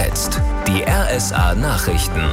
jetzt die RSA Nachrichten.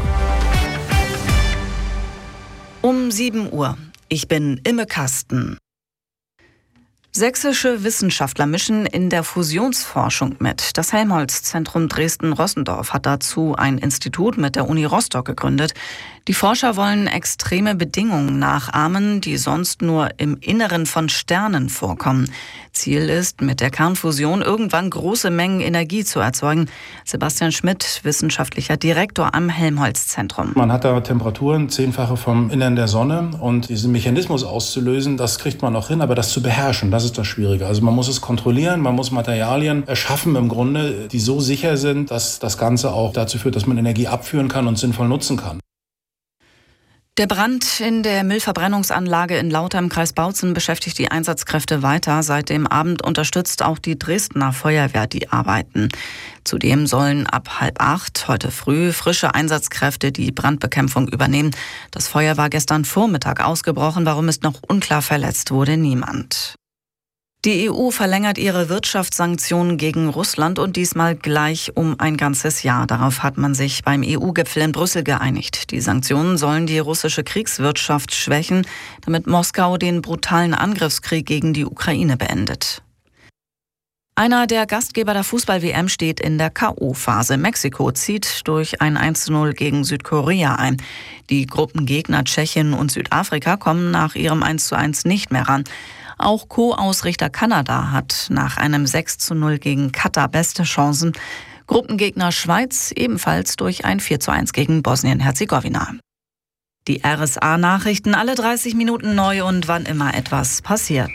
Um 7 Uhr. Ich bin Imme Kasten. Sächsische Wissenschaftler mischen in der Fusionsforschung mit. Das Helmholtz-Zentrum Dresden-Rossendorf hat dazu ein Institut mit der Uni Rostock gegründet. Die Forscher wollen extreme Bedingungen nachahmen, die sonst nur im Inneren von Sternen vorkommen. Ziel ist, mit der Kernfusion irgendwann große Mengen Energie zu erzeugen. Sebastian Schmidt, wissenschaftlicher Direktor am Helmholtz-Zentrum. Man hat da Temperaturen 10-fache vom Innern der Sonne und diesen Mechanismus auszulösen, das kriegt man noch hin, aber das zu beherrschen, das ist das Schwierige. Also man muss es kontrollieren, man muss Materialien erschaffen im Grunde, die so sicher sind, dass das Ganze auch dazu führt, dass man Energie abführen kann und sinnvoll nutzen kann. Der Brand in der Müllverbrennungsanlage in Lauter im Kreis Bautzen beschäftigt die Einsatzkräfte weiter. Seit dem Abend unterstützt auch die Dresdner Feuerwehr die Arbeiten. Zudem sollen ab 7:30 heute früh frische Einsatzkräfte die Brandbekämpfung übernehmen. Das Feuer war gestern Vormittag ausgebrochen. Warum ist noch unklar, verletzt wurde niemand. Die EU verlängert ihre Wirtschaftssanktionen gegen Russland und diesmal gleich um ein ganzes Jahr. Darauf hat man sich beim EU-Gipfel in Brüssel geeinigt. Die Sanktionen sollen die russische Kriegswirtschaft schwächen, damit Moskau den brutalen Angriffskrieg gegen die Ukraine beendet. Einer der Gastgeber der Fußball-WM steht in der K.O.-Phase. Mexiko zieht durch ein 1:0 gegen Südkorea ein. Die Gruppengegner Tschechien und Südafrika kommen nach ihrem 1:1 nicht mehr ran. Auch Co-Ausrichter Kanada hat nach einem 6:0 gegen Katar beste Chancen. Gruppengegner Schweiz ebenfalls durch ein 4:1 gegen Bosnien-Herzegowina. Die RSA-Nachrichten alle 30 Minuten neu und wann immer etwas passiert.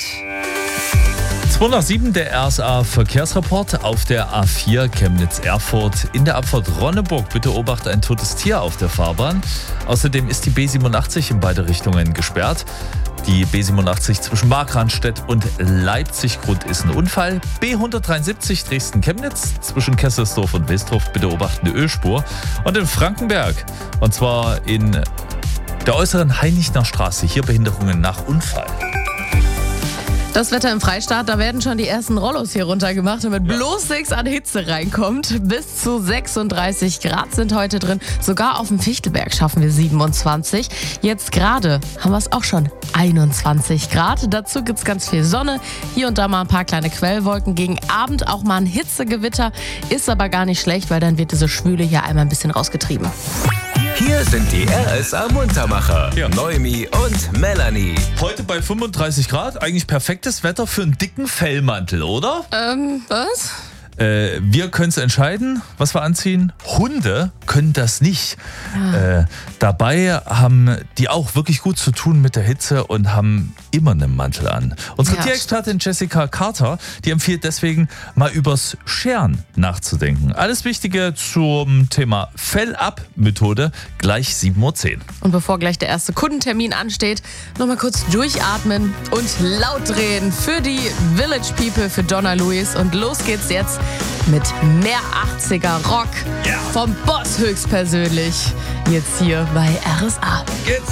2:07 der RSA-Verkehrsreport auf der A4 Chemnitz-Erfurt. In der Abfahrt Ronneburg bitte Obacht, ein totes Tier auf der Fahrbahn. Außerdem ist die B87 in beide Richtungen gesperrt. Die B87 zwischen Markranstädt und Leipzig-Grund ist ein Unfall. B173 Dresden-Chemnitz zwischen Kesselsdorf und Westorf bitte obachten, eine Ölspur. Und in Frankenberg, und zwar in der äußeren Heinichner Straße, hier Behinderungen nach Unfall. Das Wetter im Freistaat, da werden schon die ersten Rollos hier runtergemacht, damit bloß nichts an Hitze reinkommt. Bis zu 36 Grad sind heute drin. Sogar auf dem Fichtelberg schaffen wir 27. Jetzt gerade haben wir es auch schon 21 Grad. Dazu gibt's ganz viel Sonne. Hier und da mal ein paar kleine Quellwolken. Gegen Abend auch mal ein Hitzegewitter. Ist aber gar nicht schlecht, weil dann wird diese Schwüle hier einmal ein bisschen rausgetrieben. Hier sind die RSA-Muntermacher. Ja. Noemi und Melanie. Heute bei 35 Grad, eigentlich perfektes Wetter für einen dicken Fellmantel, oder? Was? Wir können es entscheiden, was wir anziehen. Hunde können das nicht. Dabei haben die auch wirklich gut zu tun mit der Hitze und haben immer einen Mantel an. Unsere Tierexpertin Jessica Carter, die empfiehlt deswegen, mal übers Scheren nachzudenken. Alles Wichtige zum Thema Fell-Ab-Methode gleich 7:10 Uhr. Und bevor gleich der erste Kundentermin ansteht, nochmal kurz durchatmen und laut drehen für die Village People, für Donna Lewis. Und los geht's jetzt mit mehr 80er Rock vom Boss höchstpersönlich. Jetzt hier bei RSA. Geht's!